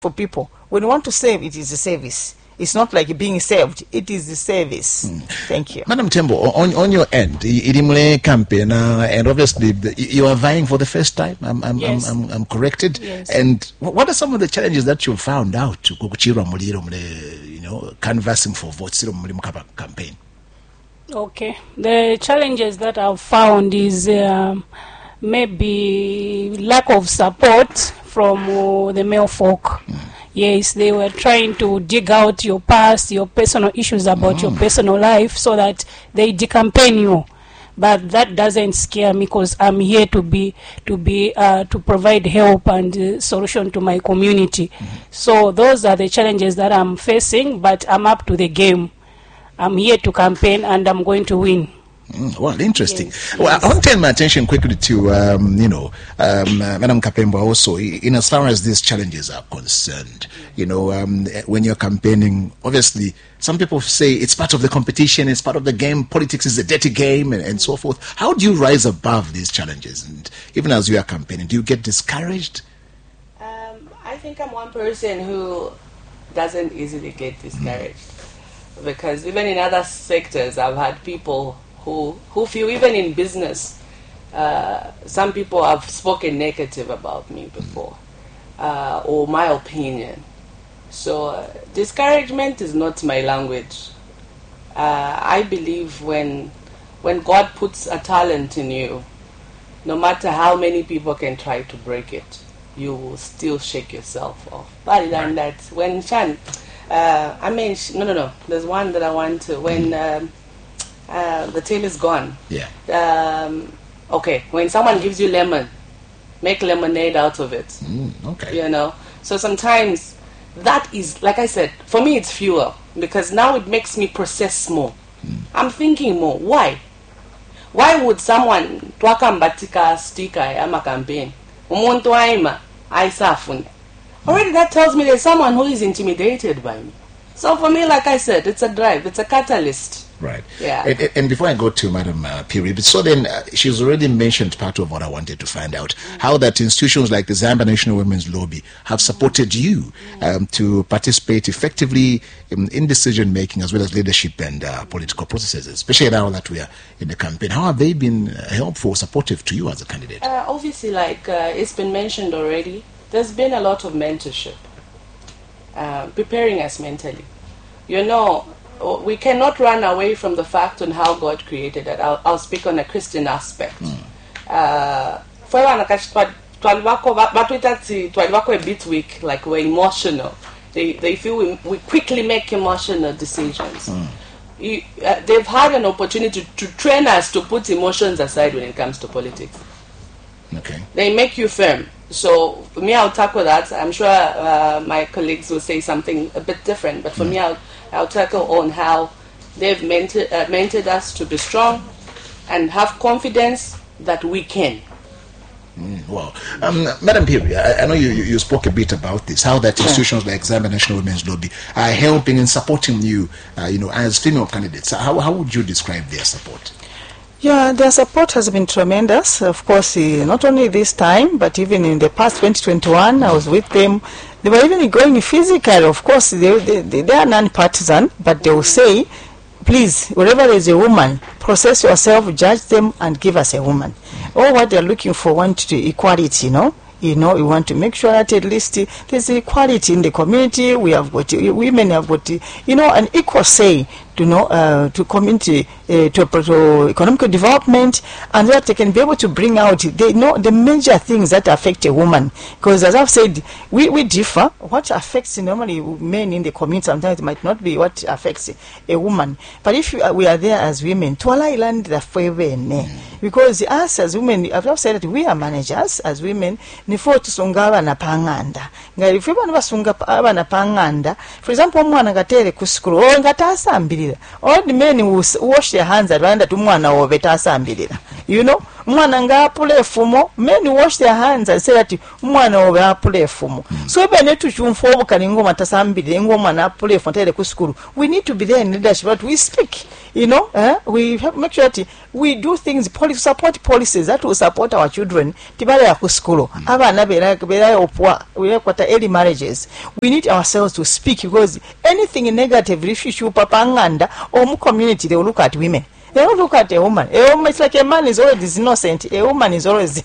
for people. When you want to save, it is a service. It's not like being saved. It is the service. Thank you. Madam Tembo, on your end, Irimule campaign, and obviously you are vying for the first time. Yes. I'm corrected. Yes. And what are some of the challenges that you found out to canvassing for votes in the campaign? Okay, the challenges that I've found is maybe lack of support from the male folk. Yes, they were trying to dig out your past, your personal issues about your personal life, so that they decampaign you. But that doesn't scare me, because I'm here to provide help and solution to my community. So those are the challenges that I'm facing, but I'm up to the game. I'm here to campaign, and I'm going to win. Well, interesting. Yes, well, yes. I want to turn my attention quickly to, Madam Kapemba also, in as far as these challenges are concerned. When you're campaigning, obviously, some people say it's part of the competition, it's part of the game, politics is a dirty game, and so forth. How do you rise above these challenges? And even as you are campaigning, do you get discouraged? I think I'm one person who doesn't easily get discouraged. Because even in other sectors, I've had people who feel, even in business, some people have spoken negative about me before, or my opinion. So discouragement is not my language. I believe when God puts a talent in you, no matter how many people can try to break it, you will still shake yourself off. But than that, when Shan, no. There's one that I want to. When the tail is gone. Yeah. Okay. When someone gives you lemon, make lemonade out of it. Okay. So sometimes that is, like I said, for me it's fuel, because now it makes me process more. I'm thinking more. Why? Why would someone twakambatika sticker ama campaign? Umuntu aima aisafuni. Already that tells me there's someone who is intimidated by me. So for me, like I said, it's a drive, it's a catalyst. Right. Yeah. And before I go to Madam Piri, so then she's already mentioned part of what I wanted to find out, how that institutions like the Zambia National Women's Lobby have supported you to participate effectively in decision making as well as leadership and political processes, especially now that we are in the campaign. How have they been helpful, supportive to you as a candidate? Obviously, like it's been mentioned already, there's been a lot of mentorship, preparing us mentally. We cannot run away from the fact on how God created it. I'll speak on a Christian aspect. Twalibako a bit weak, like we're emotional. They feel we quickly make emotional decisions. They've had an opportunity to train us to put emotions aside when it comes to politics. Okay. They make you firm. So for me, I'll tackle that. I'm sure my colleagues will say something a bit different, but for me, I'll tackle on how they've mentored us to be strong and have confidence that we can. Wow. Madam Piri, I know you spoke a bit about this, how that institutions like Zambia National Women's Lobby are helping and supporting you, as female candidates. How would you describe their support? Yeah, their support has been tremendous. Of course, not only this time, but even in the past 2021, I was with them. They were even going physical. Of course, they are non-partisan, but they will say, please, wherever there is a woman, process yourself, judge them, and give us a woman. All what they're looking for, want equality, we want to make sure that at least there's equality in the community. We have got women have got an equal say to community, to economic development, and that they can be able to bring out the major things that affect a woman. Because as I've said, we differ. What affects normally men in the community sometimes might not be what affects a woman. But if we are there as women, because us as women, I've said that we are managers as women. Nifo tusunga abana panganda. If we want basunga abana panganda, for example, omwana gatere ku school, ngatasambirira. All the men who wash their hands at randa tumwana obeta sambirira. umwana nga apula efumo, men wash their hands and say that umwana obe apula efumo. So ebe netuchumfu obukali ngoma tasambire ngoma na apula efumo tele ku school. We need to be there in leadership, but we speak, we have make sure that we do things, support policies that will support our children. Tibale ya ku school. Abana bera opwa, we have early marriages. We need ourselves to speak, because anything negative, if you papa nganda or community, they will look at women. They don't look at a woman. A woman, it's like a man is always innocent. A woman is always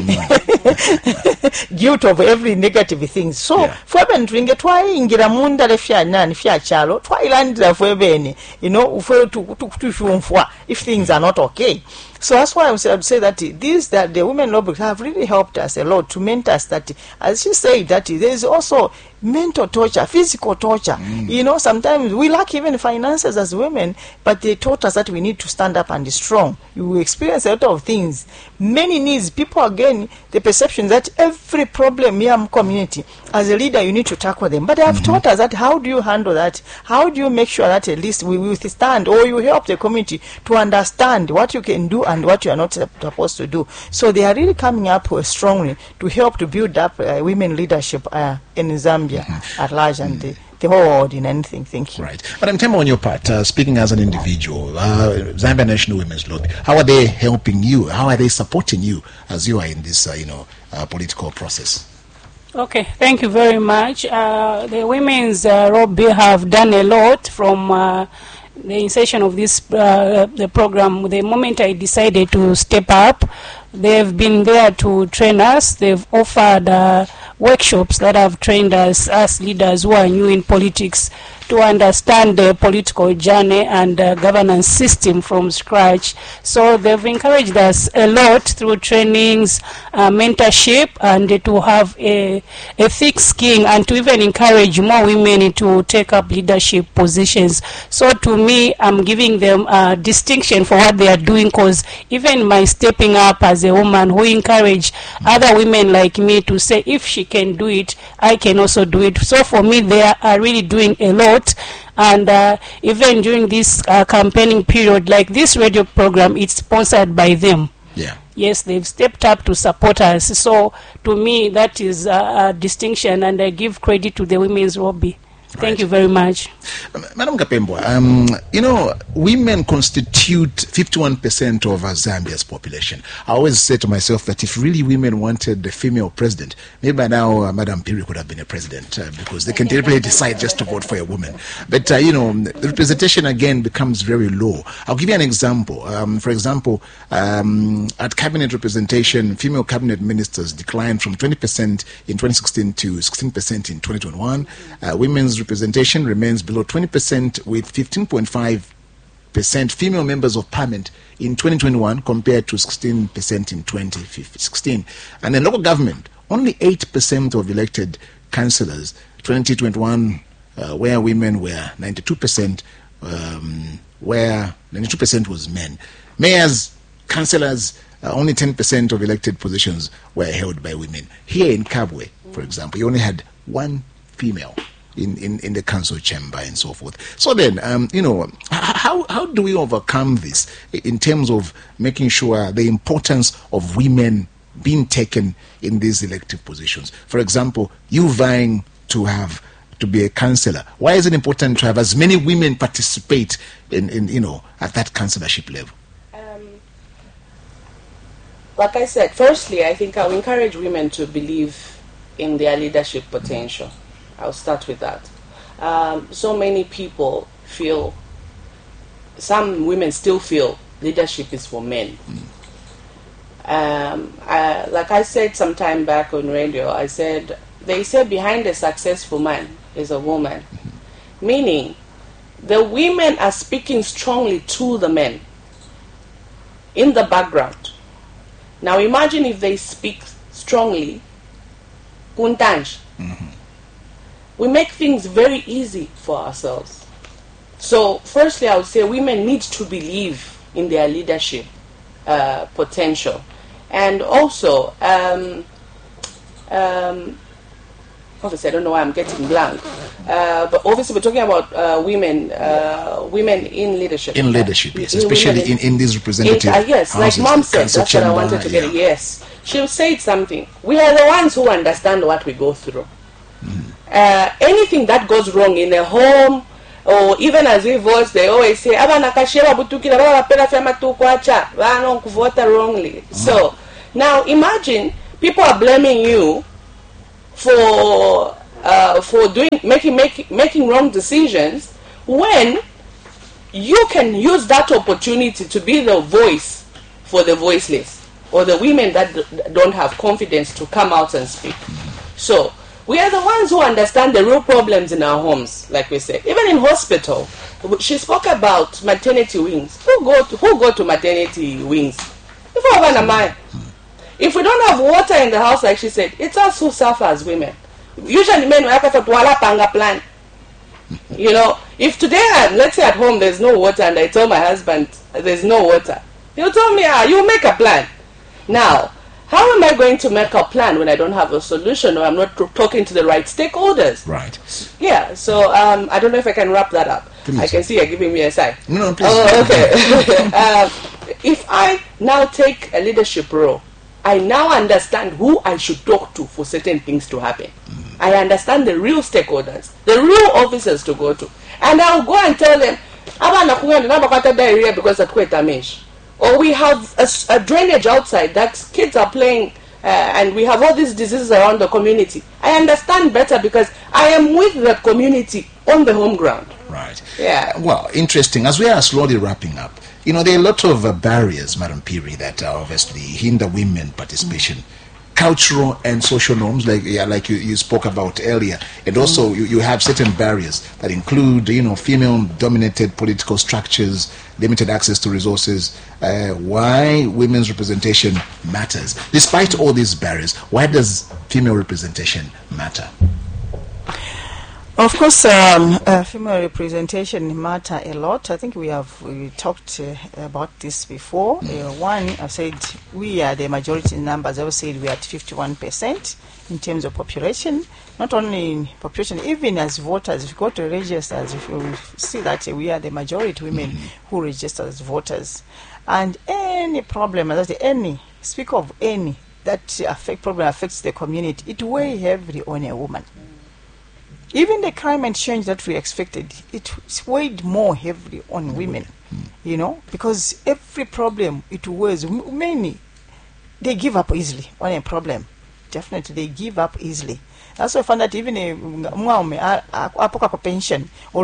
guilty of every negative thing. So, fwebe ntringe twayingira munda lefya nani fya chalo twayilandira fwebeni, ufwe tushumfwa if things are not okay. So that's why I would say that the women lobby have really helped us a lot to mentor us. That, as she said, that there is also mental torture, physical torture. Sometimes we lack even finances as women, but they taught us that we need to stand up and be strong. You experience a lot of things, many needs. People, again, the perception that every problem in community, as a leader, you need to tackle them. But they have taught us that how do you handle that? How do you make sure that at least we will stand, or you help the community to understand what you can do and what you are not supposed to do. So they are really coming up strongly to help to build up women leadership in Zambia at large and the whole world in anything. Thank you. Right. Madam Tembo, on your part, speaking as an individual, Zambia National Women's Lobby, how are they helping you? How are they supporting you as you are in this, political process? Okay, thank you very much. The Women's Lobby have done a lot from the inception of this the program. The moment I decided to step up, they've been there to train us. They've offered workshops that have trained us leaders who are new in politics to understand the political journey and governance system from scratch. So they've encouraged us a lot through trainings, mentorship, and to have a thick skin, and to even encourage more women to take up leadership positions. So to me, I'm giving them distinction for what they are doing, because even my stepping up as a woman who encourage other women like me to say, if she can do it, I can also do it. So for me, they are really doing a lot. And even during this campaigning period, like this radio program, it's sponsored by them. Yeah. Yes, they've stepped up to support us. So to me, that is a distinction, and I give credit to the Women's Lobby. Thank you very much. Madam Kapembo, women constitute 51% of Zambia's population. I always say to myself that if really women wanted a female president, maybe by now Madam Piri could have been a president, because they can deliberately decide just to vote for a woman. But, the representation again becomes very low. I'll give you an example. For example, at cabinet representation, female cabinet ministers declined from 20% in 2016 to 16% in 2021. Women's representation remains below 20%, with 15.5% female members of parliament in 2021 compared to 16% in 2016. And in local government, only 8% of elected councillors, 2021, where women were 92%, where 92% was men. Mayors, councillors, only 10% of elected positions were held by women. Here in Kabwe, for example, you only had one female in the council chamber and so forth. So then, how do we overcome this in terms of making sure the importance of women being taken in these elective positions? For example, you vying to be a councillor. Why is it important to have as many women participate in at that councillorship level? Like I said, firstly, I think I'll encourage women to believe in their leadership potential. I'll start with that. So many people feel, some women still feel leadership is for men. Like I said some time back on radio, I said, they say behind a successful man is a woman. Meaning, the women are speaking strongly to the men in the background. Now imagine if they speak strongly, kuntanj. We make things very easy for ourselves. So firstly, I would say women need to believe in their leadership potential. And also, obviously I don't know why I'm getting blank. but obviously we're talking about women in leadership. In leadership, yes, especially in these representative yes, like houses, Mom said, that's what I wanted to get. Yes, she said something. We are the ones who understand what we go through. Anything that goes wrong in a home, or even as we vote, they always say, vote wrongly. So now imagine people are blaming you for making wrong decisions, when you can use that opportunity to be the voice for the voiceless, or the women that don't have confidence to come out and speak. So we are the ones who understand the real problems in our homes, like we say. Even in hospital, she spoke about maternity wings. Who go to maternity wings? If we don't have water in the house, like she said, it's us who suffer as women. Usually men will have to plan. You know, if today, let's say at home there's no water, and I tell my husband there's no water, he'll tell me, you make a plan. Now, how am I going to make a plan when I don't have a solution, or I'm not talking to the right stakeholders? Right. Yeah, so I don't know if I can wrap that up. Please. I can see you're giving me a sign. No, please. Oh, okay. If I now take a leadership role, I now understand who I should talk to for certain things to happen. I understand the real stakeholders, the real officers to go to. And I'll go and tell them, diarrhea because of damage. Or we have a drainage outside that kids are playing, and we have all these diseases around the community. I understand better because I am with the community on the home ground. Right. Yeah. Well, interesting. As we are slowly wrapping up, you know, there are a lot of barriers, Madam Phiri, that obviously hinder women participation. Cultural and social norms, like you spoke about earlier, and also you have certain barriers that include, you know, female-dominated political structures, limited access to resources. Why women's representation matters, despite all these barriers, why does female representation matter? Of course, female representation matter a lot. I think we talked about this before. One, I said we are the majority in numbers. I said we are at 51% in terms of population. Not only in population, even as voters. If you go to registers, if you see that we are the majority women who register as voters. And any problem, speak of any that problem affects the community, it weighs heavily on a woman. Even the climate change that we expected, it weighed more heavily on women, you know, because every problem it weighs. Many, they give up easily on a problem. Definitely, they give up easily. That's why I found that even a pension or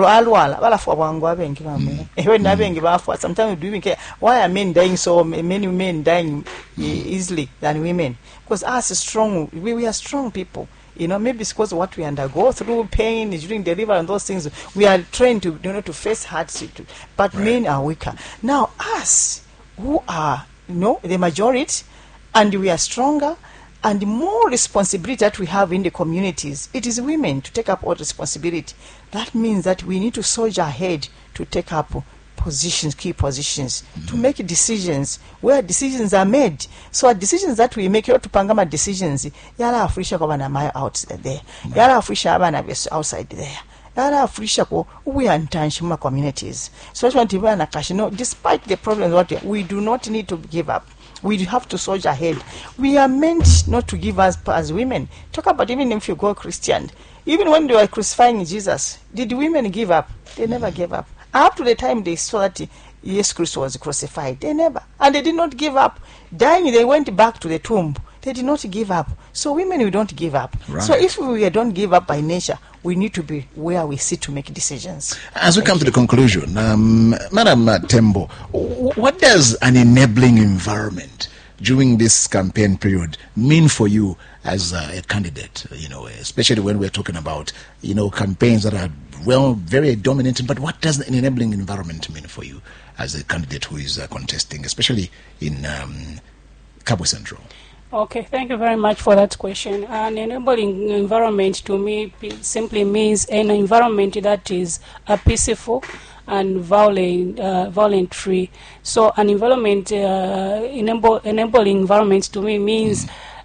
sometimes we do even care why are men dying so many men dying easily than women, because us strong, we are strong people. You know, maybe it's because of what we undergo through pain during delivery and those things. We are trained to, you know, to face hardship, but men are weaker. Now, us who are, you know, the majority, and we are stronger, and the more responsibility that we have in the communities, it is women to take up all responsibility. That means that we need to soldier ahead to take up positions, key positions, to make decisions where decisions are made. So decisions that we make, to pangama decisions, yala afrisha kwa banamaya out there, yala afrisha abana outside there, yala afrisha ko we are in tanshima communities. So that's what na cash. No, despite the problems, we do not need to give up. We have to soldier ahead. We are meant not to give up as women. Talk about even if you go Christian, even when they were crucifying Jesus, did women give up? They never gave up. Up to the time they saw that Jesus Christ was crucified, they never. And they did not give up. Dying, they went back to the tomb. They did not give up. So women, we don't give up. Right. So if we don't give up by nature, we need to be where we sit to make decisions. As we come to the conclusion, Madam Tembo, what does an enabling environment during this campaign period mean for you as a candidate, you know, especially when we're talking about, you know, campaigns that are, well, very dominating, but what does an enabling environment mean for you as a candidate who is contesting, especially in Kabwe Central? Okay, thank you very much for that question. An enabling environment to me simply means an environment that is peaceful and violent free. So an environment, enabling environment to me means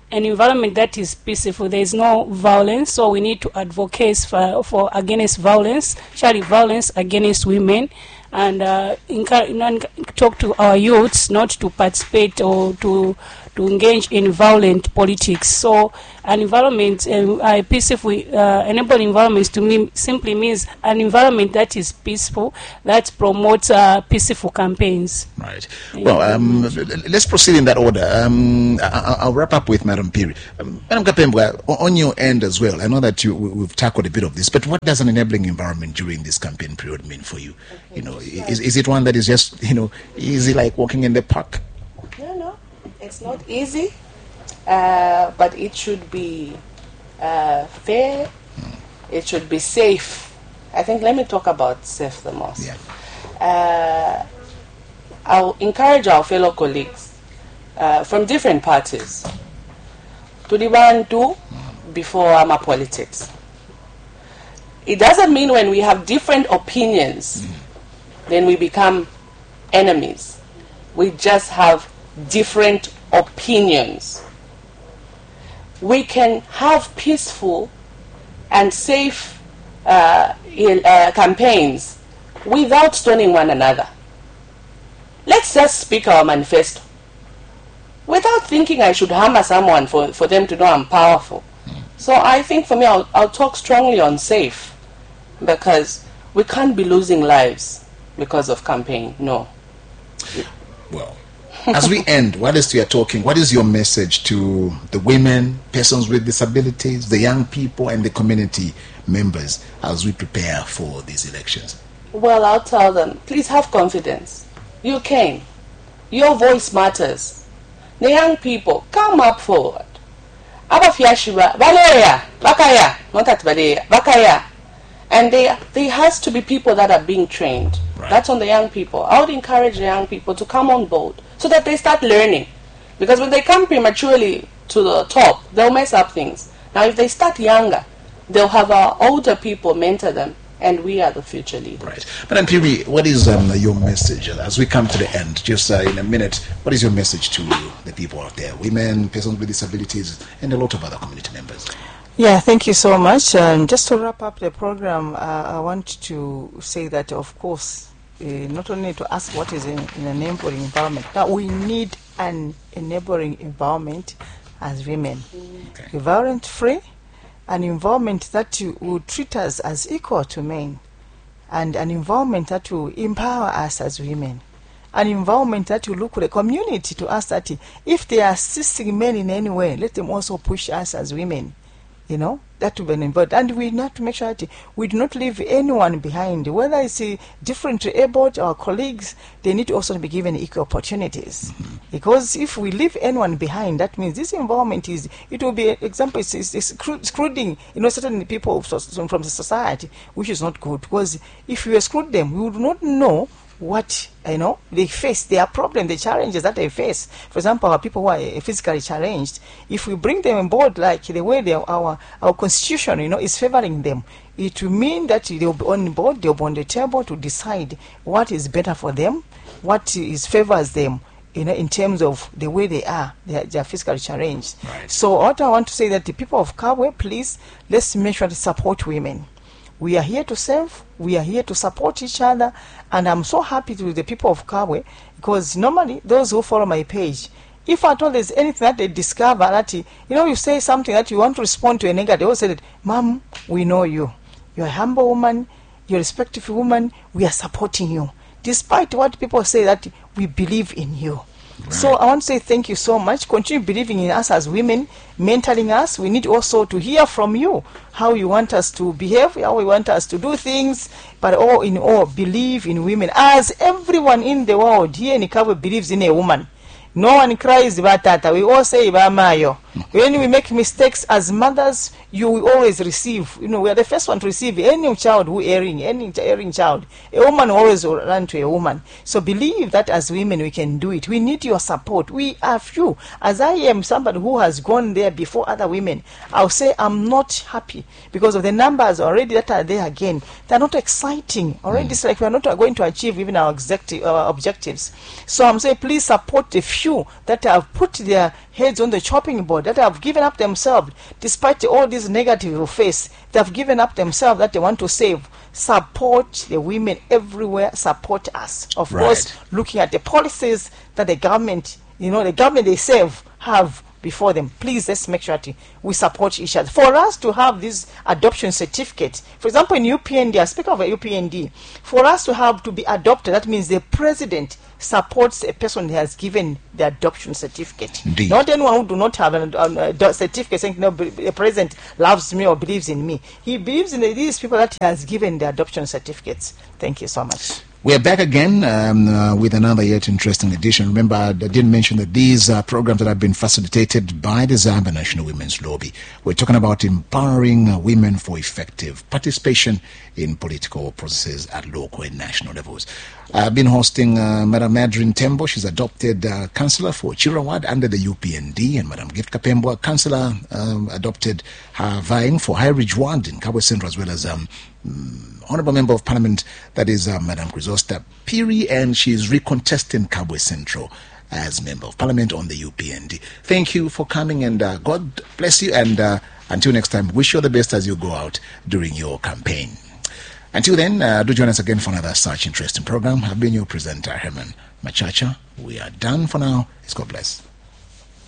an environment that is peaceful. There is no violence, so we need to advocate for against violence, especially violence against women, and talk to our youths not to participate or to engage in violent politics. So an environment, a peaceful, enabling environment to me simply means an environment that is peaceful, that promotes peaceful campaigns. Right. Well, let's proceed in that order. I'll wrap up with Madam Phiri. Madam Kapembwa, on your end as well, I know that we've tackled a bit of this, but what does an enabling environment during this campaign period mean for you? You know, is it one that is just, easy like walking in the park? No. It's not easy, but it should be fair. It should be safe. I think let me talk about safe the most. Yeah. I'll encourage our fellow colleagues from different parties to do before AMA politics. It doesn't mean when we have different opinions, then we become enemies. We just have different opinions. We can have peaceful and safe campaigns without stoning one another. Let's just speak our manifesto without thinking I should hammer someone for them to know I'm powerful. So I think for me, I'll talk strongly on safe, because we can't be losing lives because of campaign. No. Well, as we end, whilst we are talking, what is your message to the women, persons with disabilities, the young people, and the community members as we prepare for these elections? Well, I'll tell them, please have confidence. You can. Your voice matters. The young people, come up forward. Abafyashiba, Valeria, Bakaya, not at Valeria, Bakaya. And there has to be people that are being trained. Right. That's on the young people. I would encourage the young people to come on board so that they start learning. Because when they come prematurely to the top, they'll mess up things. Now, if they start younger, they'll have our older people mentor them, and we are the future leaders. Right. Madam Phiri, what is your message as we come to the end? Just in a minute, what is your message to the people out there, women, persons with disabilities, and a lot of other community members? Yeah, thank you so much. Just to wrap up the program, I want to say that, of course, not only to ask what is in an enabling environment, but we need an enabling environment as women. Okay. Violence-free, an environment that will treat us as equal to men, and an environment that will empower us as women. An environment that will look at the community to us that if they are assisting men in any way, let them also push us as women. That will be involved. And we have to make sure that we do not leave anyone behind. Whether it's different abled or colleagues, they need to also be given equal opportunities. Because if we leave anyone behind, that means this environment it will be, example, it's excluding, certain people from the society, which is not good. Because if we exclude them, we would not know what they face, their problem, the challenges that they face. For example, our people who are physically challenged, if we bring them on board like the way our constitution is favoring them, it will mean that they'll be on board, they'll be on the table to decide what is better for them, what favors them, in terms of the way they are physically challenged. Right. So what I want to say that the people of Kabwe, please, let's make sure to support women. We are here to serve, we are here to support each other, and I'm so happy to the people of Kabwe, because normally those who follow my page, if at all there's anything that they discover that, you say something that you want to respond to a negative, they all say that, Mom, we know you. You're a humble woman, you're a respectful woman, we are supporting you. Despite what people say, that we believe in you. Right. So I want to say thank you so much. Continue believing in us as women, mentoring us. We need also to hear from you how you want us to behave, how you want us to do things, but all in all, believe in women. As everyone in the world here in Kabwe believes in a woman. No one cries batata. We all say bamayo. When we make mistakes as mothers, you will always receive. We are the first one to receive any child who any erring child. A woman always will run to a woman. So believe that as women we can do it. We need your support. We are few. As I am somebody who has gone there before other women, I'll say I'm not happy because of the numbers already that are there again. They're not exciting. Already it's like we're not going to achieve even our objectives. So I'm saying please support the few that have put their heads on the chopping board board that have given up themselves, despite all these negative we face, they have given up themselves that they want to save. Support the women everywhere, support us. Of Right. course, looking at the policies that the government, the government they serve have before them. Please, let's make sure that we support each other. For us to have this adoption certificate, for example, in UPND, I speak of a UPND, for us to be adopted, that means the president supports a person who has given the adoption certificate. Indeed. Not anyone who do not have a certificate saying, no, the president loves me or believes in me. He believes in these people that he has given the adoption certificates. Thank you so much. We're back again with another yet interesting edition. Remember, I did mention that these are programs that have been facilitated by the Zambia National Women's Lobby. We're talking about empowering women for effective participation in political processes at local and national levels. I've been hosting Madam Madrin Tembo. She's adopted councillor for Chirawad under the UPND, and Madam Gift Kapembo, a councillor adopted her vying for High Ridge Ward in Kabwe Central, as well as Honourable Member of Parliament, that is Madam Chrysosta Piri, and she's recontesting Kabwe Central as Member of Parliament on the UPND. Thank you for coming, and God bless you, and until next time, wish you all the best as you go out during your campaign. Until then, do join us again for another such interesting program. I've been your presenter, Herman Machacha. We are done for now. God bless.